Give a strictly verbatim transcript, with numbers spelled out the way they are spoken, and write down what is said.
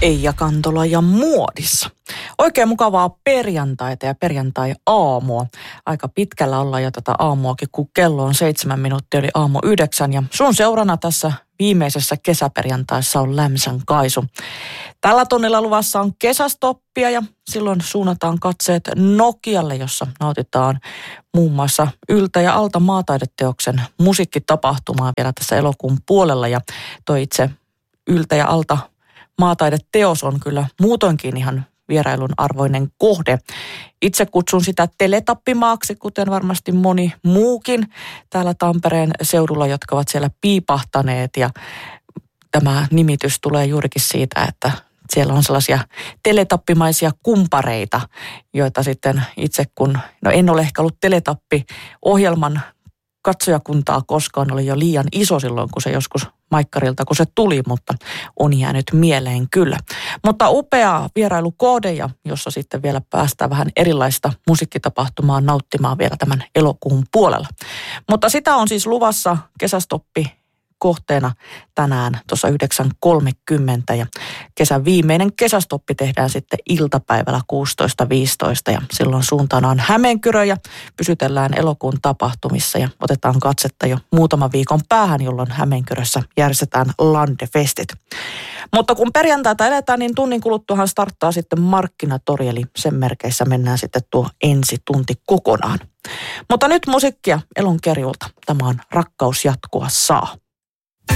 Eija Kantola ja muodissa. Oikein mukavaa perjantaita ja perjantai-aamua. Aika pitkällä ollaan jo tätä aamuakin, kun kello on seitsemän minuuttia, eli aamu yhdeksän. Ja sun seurana tässä viimeisessä kesäperjantaissa on Lämsän Kaisu. Tällä tunnilla luvassa on kesästoppia ja silloin suunnataan katseet Nokialle, jossa nautitaan muun muassa Yltä- ja Alta maataideteoksen musiikkitapahtumaa vielä tässä elokuun puolella. Ja toi itse Yltä- ja Alta maataideteos on kyllä muutoinkin ihan vierailun arvoinen kohde. Itse kutsun sitä teletappimaaksi, kuten varmasti moni muukin täällä Tampereen seudulla, jotka ovat siellä piipahtaneet. Ja tämä nimitys tulee juurikin siitä, että siellä on sellaisia teletappimaisia kumpareita, joita sitten itse kun, no en ole ehkä ollut teletappi-ohjelman katsojakuntaa koskaan, oli jo liian iso silloin, kun se joskus Maikkarilta, kun se tuli, mutta on jäänyt mieleen kyllä. Mutta upea vierailukohde, jossa sitten vielä päästään vähän erilaista musiikkitapahtumaa nauttimaan vielä tämän elokuun puolella. Mutta sitä on siis luvassa kesästoppi kohteena tänään tuossa yhdeksän kolmekymmentä ja kesän viimeinen kesästoppi tehdään sitten iltapäivällä kuusitoista viisitoista ja silloin suuntana on Hämeenkyrö ja pysytellään elokuun tapahtumissa ja otetaan katsetta jo muutaman viikon päähän, jolloin Hämeenkyrössä järjestetään Landefestit. Mutta kun perjantaita eletään, niin tunnin kuluttuahan starttaa sitten Markkinatori, eli sen merkeissä mennään sitten tuo ensi tunti kokonaan. Mutta nyt musiikkia Elon Kerjulta. Tämä on Rakkaus jatkua saa.